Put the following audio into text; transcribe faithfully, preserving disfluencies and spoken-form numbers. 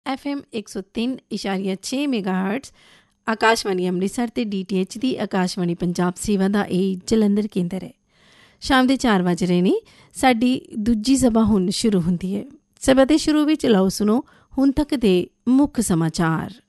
F M ਇੱਕ ਸੌ ਤਿੰਨ ਇਸ਼ਾਰੀਆ ਛੇ ਮੈਗਾ ਹਰਟਜ਼ ਆਕਾਸ਼ਵਾਣੀ ਅੰਮ੍ਰਿਤਸਰ ਅਤੇ ਡੀ ਟੀ ਐਚ ਦੀ ਆਕਾਸ਼ਵਾਣੀ ਪੰਜਾਬ ਸੇਵਾ ਦਾ ਇਹ ਜਲੰਧਰ ਕੇਂਦਰ ਹੈ। ਸ਼ਾਮ ਦੇ ਚਾਰ ਵੱਜ ਰਹੇ ਨੇ। ਸਾਡੀ ਦੂਜੀ ਸਭਾ ਹੁਣ ਸ਼ੁਰੂ ਹੁੰਦੀ ਹੈ। ਸਭਾ ਦੇ ਸ਼ੁਰੂ ਵਿੱਚ ਲਓ ਸੁਣੋ ਹੁਣ ਤੱਕ ਦੇ ਮੁੱਖ ਸਮਾਚਾਰ।